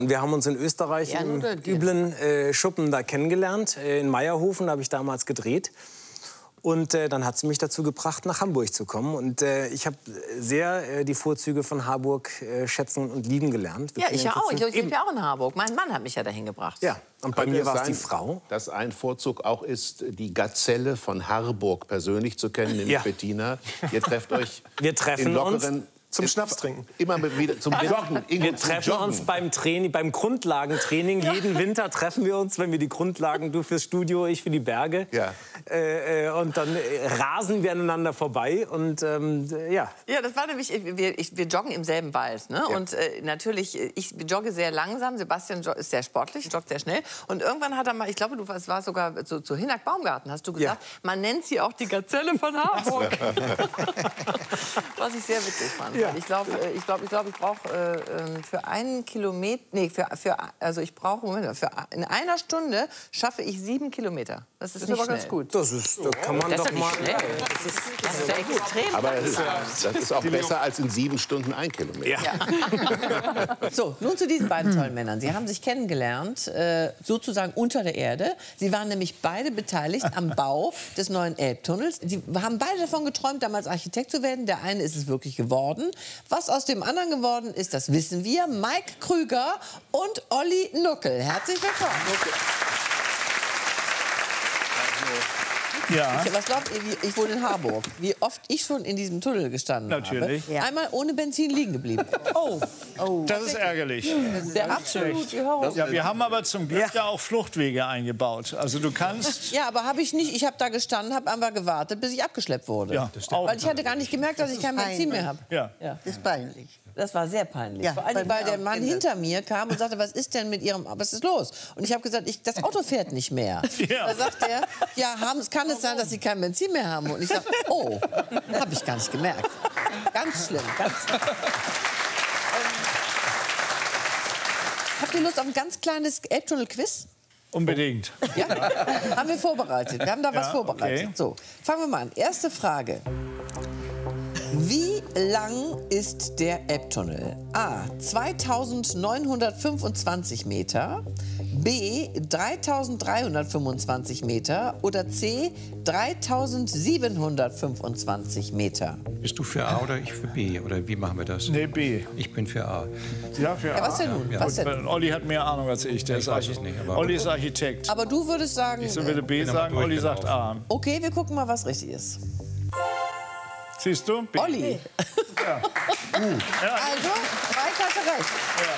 Wir haben uns in Österreich im üblen Schuppen da kennengelernt. In Meierhofen habe ich damals gedreht. Und dann hat sie mich dazu gebracht, nach Hamburg zu kommen. Und ich habe sehr die Vorzüge von Harburg schätzen und lieben gelernt. Ja, ich ja auch. Ich lebe ja auch in Harburg. Mein Mann hat mich ja dahin gebracht. Ja, und bei mir war es die Frau. Dass ein Vorzug auch ist, die Gazelle von Harburg persönlich zu kennen, nämlich Bettina. Ihr trefft euch in lockeren... Zum Schnaps trinken. Immer wieder zum Joggen. Wir treffen uns beim Training, beim Grundlagentraining. Ja. Jeden Winter treffen wir uns, wenn wir die Grundlagen, du fürs Studio, ich für die Berge. Ja. Und dann rasen wir aneinander vorbei. Und ja. Ja, das war nämlich, wir joggen im selben Wald. Ne? Ja. Und natürlich, ich jogge sehr langsam. Sebastian ist sehr sportlich, joggt sehr schnell. Und irgendwann hat er mal, ich glaube, es war sogar zu Hinak Baumgarten, hast du gesagt, man nennt sie auch die Gazelle von Harburg. Was ich sehr witzig fand. Ja. Ich glaube, ich brauche für einen Kilometer, also ich brauche, in einer Stunde schaffe ich 7 Kilometer. Das ist nicht aber ganz gut. Das ist, da kann man doch mal. Das ist extrem. Aber das ist auch besser als in 7 Stunden 1 Kilometer. Ja. So, nun zu diesen beiden tollen Männern. Sie haben sich kennengelernt, sozusagen unter der Erde. Sie waren nämlich beide beteiligt am Bau des neuen Elbtunnels. Sie haben beide davon geträumt, damals Architekt zu werden. Der eine ist es wirklich geworden. Was aus dem anderen geworden ist, das wissen wir. Mike Krüger und Olli Nuckel. Herzlich willkommen. Ja. Was glaubt ihr, ich wohne in Harburg. Wie oft ich schon in diesem Tunnel gestanden habe. Ja. Einmal ohne Benzin liegen geblieben. Das ist ärgerlich. Der absolut ja, wir haben aber zum Glück ja auch Fluchtwege eingebaut. Also du kannst... Ja, aber habe ich nicht. Ich habe da gestanden, habe einfach gewartet, bis ich abgeschleppt wurde. Ja, weil ich hatte gar nicht gemerkt, dass ich kein Benzin mehr habe. Ja. Ja. Das ist peinlich. Das war sehr peinlich. Ja, vor allem, weil der Mann hinter mir kam und sagte, was ist denn mit Ihrem, was ist los? Und ich habe gesagt, das Auto fährt nicht mehr. Ja. Da sagt er, ja, kann es sein, dass Sie kein Benzin mehr haben? Und ich sage, oh, habe ich gar nicht gemerkt. Ganz schlimm, ganz schlimm. Habt ihr Lust auf ein ganz kleines Elbtunnel-Quiz? Unbedingt. Ja? Haben wir vorbereitet. Wir haben da was vorbereitet. Okay. So, fangen wir mal an. Erste Frage. Wie lang ist der Elbtunnel? A. 2925 Meter, B. 3325 Meter oder C. 3725 Meter? Bist du für A oder ich für B? Oder wie machen wir das? Nee, B. Ich bin für A. Ja, für A. Was denn nun? Was denn? Olli hat mehr Ahnung als ich. Der ich weiß es nicht. Aber Olli ist Architekt. Aber du würdest sagen... Ich würde B sagen, Olli sagt A. Okay, wir gucken mal, was richtig ist. Siehst du? B. Olli. Ja. Also, Mike hatte recht. Ja.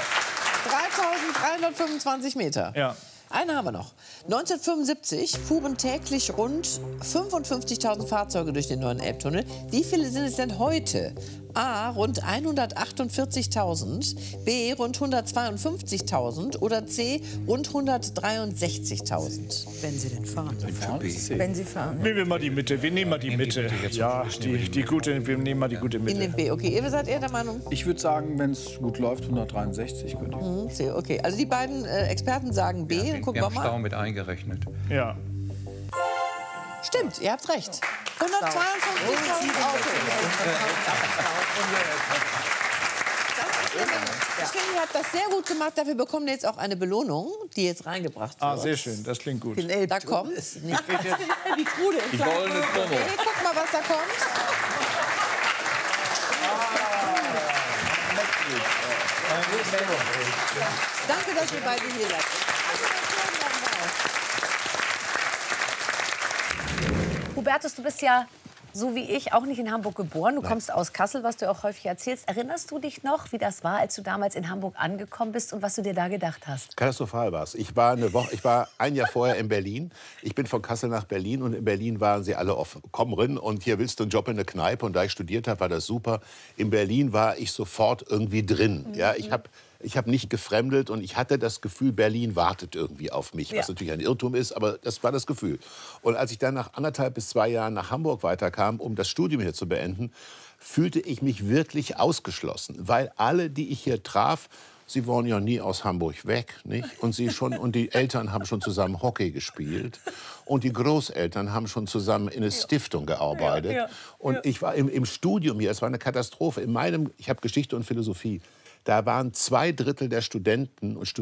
3325 Meter. Ja. Eine haben wir noch. 1975 fuhren täglich rund 55.000 Fahrzeuge durch den neuen Elbtunnel. Wie viele sind es denn heute? A. Rund 148.000, B. Rund 152.000 oder C. Rund 163.000. Wenn Sie denn fahren. Wenn Sie fahren. Nehmen wir mal die Mitte. Wir nehmen mal die Mitte. Ja, die gute. Wir nehmen mal die gute Mitte. In den B. Okay, ihr seid eher der Meinung? Ich würde sagen, wenn es gut läuft, 163 könnte ich. C. Okay, also die beiden Experten sagen B. Ja, Gucken wir wir haben mal. Stau mit eingerechnet. Ja. Stimmt, ihr habt recht. 152.000 Autos. Ich finde, ihr habt das sehr gut gemacht. Dafür bekommt ihr jetzt auch eine Belohnung, die jetzt reingebracht wird. Ah, sehr schön. Das klingt gut. Da kommt es. Die Krude. Die goldene Promo. Okay, guck mal, was da kommt. Danke, dass ihr beide hier seid. Hubertus, du bist ja, so wie ich, auch nicht in Hamburg geboren. Du kommst aus Kassel, was du auch häufig erzählst. Erinnerst du dich noch, wie das war, als du damals in Hamburg angekommen bist und was du dir da gedacht hast? Katastrophal war es. Ich war ein Jahr vorher in Berlin. Ich bin von Kassel nach Berlin und in Berlin waren sie alle offen. Komm rein und hier willst du einen Job in der Kneipe. Und da ich studiert habe, war das super. In Berlin war ich sofort irgendwie drin. Ja, ich habe nicht gefremdelt und ich hatte das Gefühl, Berlin wartet irgendwie auf mich, was natürlich ein Irrtum ist, aber das war das Gefühl. Und als ich dann nach 1,5 bis 2 Jahren nach Hamburg weiterkam, um das Studium hier zu beenden, fühlte ich mich wirklich ausgeschlossen, weil alle, die ich hier traf, sie waren ja nie aus Hamburg weg, nicht? Und die Eltern haben schon zusammen Hockey gespielt und die Großeltern haben schon zusammen in einer Stiftung gearbeitet. Und ich war im Studium hier, es war eine Katastrophe. Ich habe Geschichte und Philosophie. Da waren 2 Drittel der Studenten und